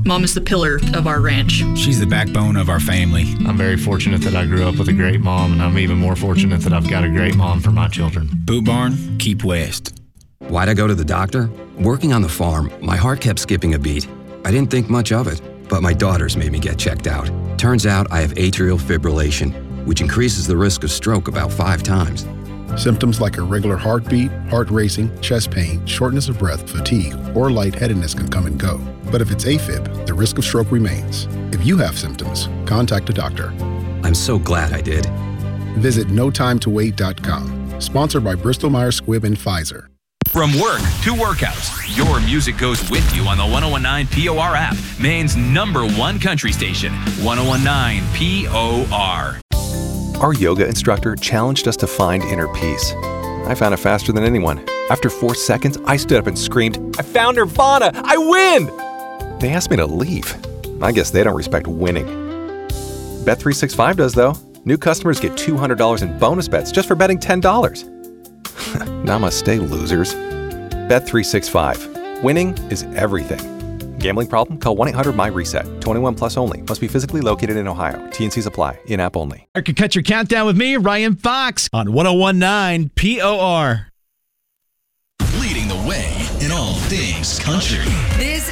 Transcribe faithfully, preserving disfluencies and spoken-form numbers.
Mom is the pillar of our ranch. She's the backbone of our family. I'm very fortunate that I grew up with a great mom, and I'm even more fortunate that I've got a great mom for my children. Boot Barn, keep west. Why'd I go to the doctor? Working on the farm, my heart kept skipping a beat. I didn't think much of it, but my daughters made me get checked out. Turns out I have atrial fibrillation, which increases the risk of stroke about five times. Symptoms like irregular heartbeat, heart racing, chest pain, shortness of breath, fatigue, or lightheadedness can come and go. But if it's AFib, the risk of stroke remains. If you have symptoms, contact a doctor. I'm so glad I did. Visit no time to wait dot com. Sponsored by Bristol Myers Squibb and Pfizer. From work to workouts, your music goes with you on the ten nineteen P O R app, Maine's number one country station, ten nineteen P O R. Our yoga instructor challenged us to find inner peace. I found it faster than anyone. After four seconds, I stood up and screamed, "I found Nirvana! I win!" They asked me to leave. I guess they don't respect winning. Bet three sixty-five does, though. New customers get two hundred dollars in bonus bets just for betting ten dollars. Namaste, losers. Bet three sixty-five. Winning is everything. Gambling problem? Call one eight hundred my reset. twenty-one plus only. Must be physically located in Ohio. T N Cs apply. In-app only. I could cut your countdown with me, Ryan Fox, on ten nineteen P O R. Leading the way in all things country. This